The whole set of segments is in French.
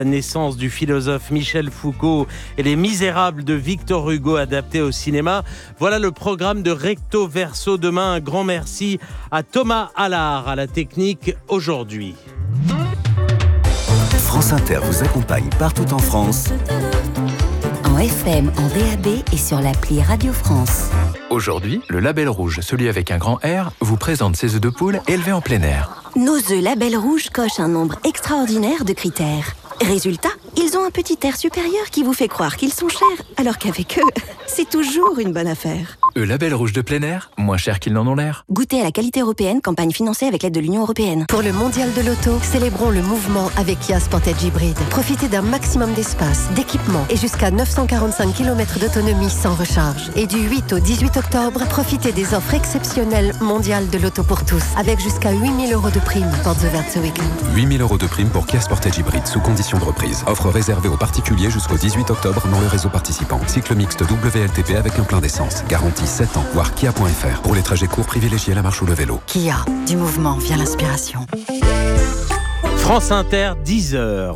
naissance du philosophe Michel Foucault et Les Misérables de Victor Hugo adaptés au cinéma. Voilà le programme de Recto Verso. Demain, un grand merci à Thomas Allard à la technique aujourd'hui. France Inter vous accompagne partout en France. En FM, en DAB et sur l'appli Radio France. Aujourd'hui, le Label Rouge, celui avec un grand R, vous présente ses œufs de poule élevés en plein air. Nos œufs Label Rouge cochent un nombre extraordinaire de critères. Résultat, ils ont un petit air supérieur qui vous fait croire qu'ils sont chers, alors qu'avec eux, c'est toujours une bonne affaire. Label Rouge de plein air, moins cher qu'ils n'en ont l'air. Goûtez à la qualité européenne, campagne financée avec l'aide de l'Union européenne. Pour le mondial de l'auto, célébrons le mouvement avec Kia Sportage Hybrid. Profitez d'un maximum d'espace, d'équipement et jusqu'à 945 km d'autonomie sans recharge. Et du 8 au 18 octobre, profitez des offres exceptionnelles mondiales de l'auto pour tous, avec jusqu'à 8 000 € de prime. Portes ouvertes ce week-end. 8 000 € de prime pour Kia Sportage Hybrid, sous condition de reprise. Offre réservée aux particuliers jusqu'au 18 octobre dans le réseau participant. Cycle mixte WLTP avec un plein d'essence. Garantie 7 ans. Voir kia.fr. Pour les trajets courts, privilégiez la marche ou le vélo. Kia, du mouvement vient l'inspiration. France Inter, 10h.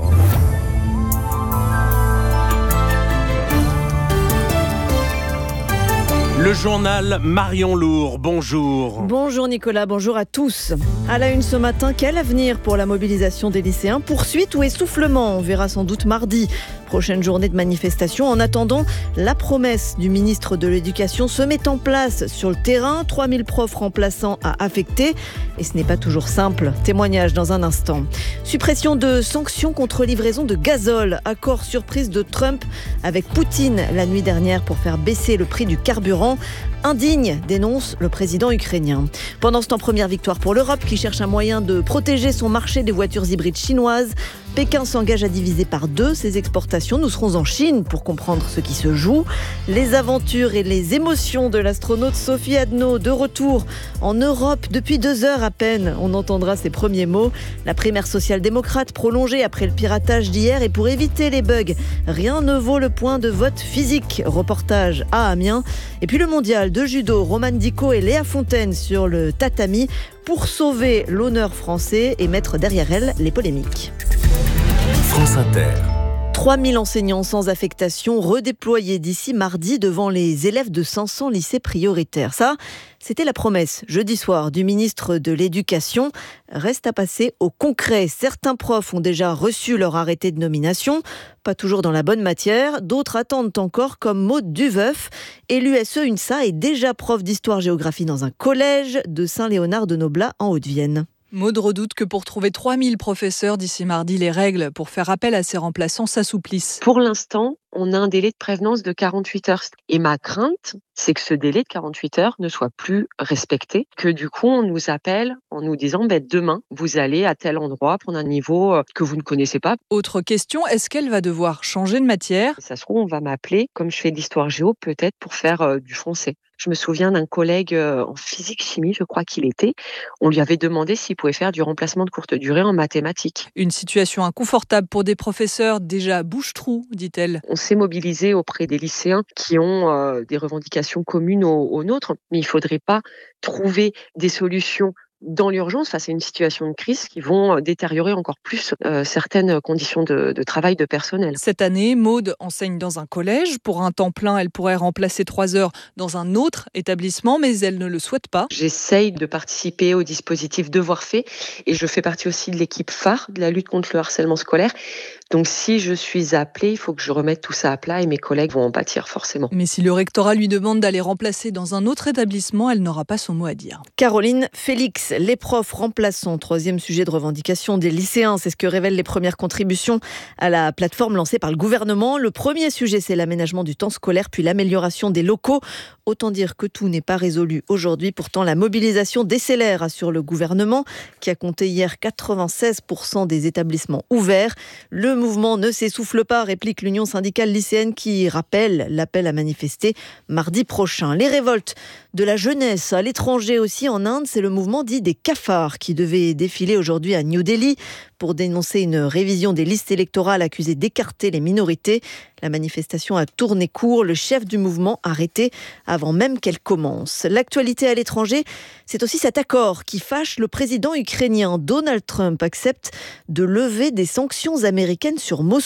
Le journal Marion Lourd, bonjour. Bonjour Nicolas, bonjour à tous. À la une ce matin, quel avenir pour la mobilisation des lycéens ? Poursuite ou essoufflement ? On verra sans doute mardi. Prochaine journée de manifestation. En attendant, la promesse du ministre de l'Éducation se met en place sur le terrain. 3000 profs remplaçants à affecter. Et ce n'est pas toujours simple. Témoignage dans un instant. Suppression de sanctions contre livraison de gazole. Accord surprise de Trump avec Poutine la nuit dernière pour faire baisser le prix du carburant. Indigne, dénonce le président ukrainien. Pendant ce temps, première victoire pour l'Europe qui cherche un moyen de protéger son marché des voitures hybrides chinoises. Pékin s'engage à diviser par 2 ses exportations. Nous serons en Chine pour comprendre ce qui se joue. Les aventures et les émotions de l'astronaute Sophie Adno de retour en Europe depuis 2 heures à peine. On entendra ses premiers mots. La primaire social-démocrate prolongée après le piratage d'hier et pour éviter les bugs. Rien ne vaut le point de vote physique. Reportage à Amiens. Et puis le mondial de judo, Romane Dico et Léa Fontaine sur le tatami pour sauver l'honneur français et mettre derrière elle les polémiques. France Inter. 3000 enseignants sans affectation redéployés d'ici mardi devant les élèves de 500 lycées prioritaires. Ça, c'était la promesse jeudi soir du ministre de l'Éducation. Reste à passer au concret. Certains profs ont déjà reçu leur arrêté de nomination, pas toujours dans la bonne matière. D'autres attendent encore, comme Maude Duveuf, élue SE-UNSA et déjà prof d'histoire-géographie dans un collège de Saint-Léonard-de-Noblat en Haute-Vienne. Maud redoute que pour trouver 3000 professeurs d'ici mardi, les règles pour faire appel à ces remplaçants s'assouplissent. Pour l'instant, on a un délai de prévenance de 48 heures. Et ma crainte, c'est que ce délai de 48 heures ne soit plus respecté, que du coup, on nous appelle en nous disant demain, vous allez à tel endroit prendre un niveau que vous ne connaissez pas. Autre question, est-ce qu'elle va devoir changer de matière ? Ça se trouve, on va m'appeler, comme je fais de l'histoire géo, peut-être pour faire du français. Je me souviens d'un collègue en physique-chimie, je crois qu'il était. On lui avait demandé s'il pouvait faire du remplacement de courte durée en mathématiques. Une situation inconfortable pour des professeurs déjà bouche-trou, dit-elle. On s'est mobilisé auprès des lycéens qui ont des revendications communes aux nôtres, mais il ne faudrait pas trouver des solutions dans l'urgence face à une situation de crise qui vont détériorer encore plus certaines conditions de travail de personnel. Cette année, Maude enseigne dans un collège. Pour un temps plein, elle pourrait remplacer 3 heures dans un autre établissement, mais elle ne le souhaite pas. J'essaye de participer au dispositif Devoirs faits et je fais partie aussi de l'équipe phare de la lutte contre le harcèlement scolaire. Donc si je suis appelée, il faut que je remette tout ça à plat et mes collègues vont en pâtir forcément. Mais si le rectorat lui demande d'aller remplacer dans un autre établissement, elle n'aura pas son mot à dire. Caroline Félix, les profs remplaçants, 3e sujet de revendication des lycéens. C'est ce que révèlent les premières contributions à la plateforme lancée par le gouvernement. Le premier sujet, c'est l'aménagement du temps scolaire, puis l'amélioration des locaux. Autant dire que tout n'est pas résolu aujourd'hui. Pourtant, la mobilisation décélère, assure le gouvernement, qui a compté hier 96% des établissements ouverts. Le mouvement ne s'essouffle pas, réplique l'Union syndicale lycéenne qui rappelle l'appel à manifester mardi prochain. Les révoltes de la jeunesse à l'étranger aussi en Inde, c'est le mouvement dit des cafards qui devait défiler aujourd'hui à New Delhi pour dénoncer une révision des listes électorales accusées d'écarter les minorités. La manifestation a tourné court, le chef du mouvement arrêté avant même qu'elle commence. L'actualité à l'étranger, c'est aussi cet accord qui fâche le président ukrainien. Donald Trump accepte de lever des sanctions américaines sur Moscou.